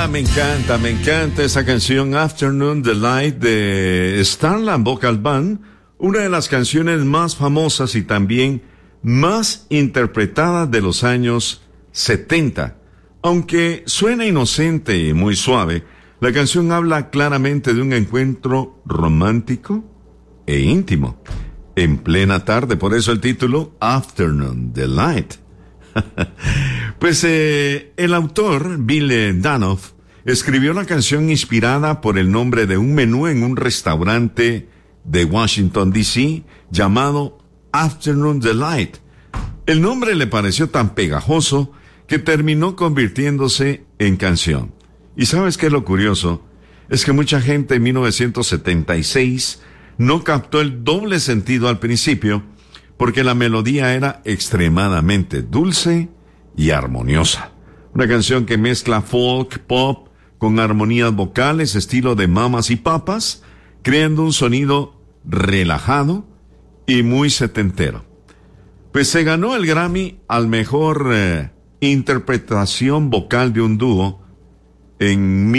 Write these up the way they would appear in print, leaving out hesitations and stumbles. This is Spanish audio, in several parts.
me encanta esa canción Afternoon Delight de Starland Vocal Band, una de las canciones más famosas y también más interpretadas de los años 70. Aunque suena inocente y muy suave, la canción habla claramente de un encuentro romántico e íntimo, en plena tarde, por eso el título Afternoon Delight. Pues el autor, Bill Danoff, escribió la canción inspirada por el nombre de un menú en un restaurante de Washington, D.C., llamado Afternoon Delight. El nombre le pareció tan pegajoso que terminó convirtiéndose en canción. ¿Y sabes qué es lo curioso? Es que mucha gente en 1976 no captó el doble sentido al principio, porque la melodía era extremadamente dulce y armoniosa. Una canción que mezcla folk, pop, con armonías vocales, estilo de Mamas y Papas, creando un sonido relajado y muy setentero. Pues se ganó el Grammy al mejor interpretación vocal de un dúo en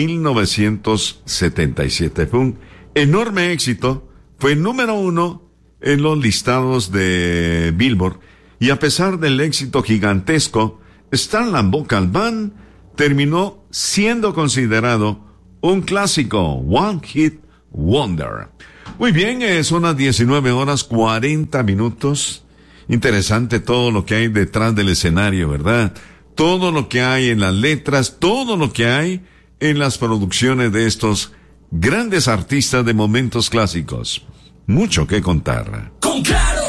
1977. Fue un enorme éxito, fue número 1 en los listados de Billboard, y a pesar del éxito gigantesco, Starland Vocal Band terminó siendo considerado un clásico, One Hit Wonder. Muy bien, son las 19:40. Interesante todo lo que hay detrás del escenario, ¿verdad? Todo lo que hay en las letras, todo lo que hay en las producciones de estos grandes artistas de momentos clásicos. Mucho que contar. Con Claro,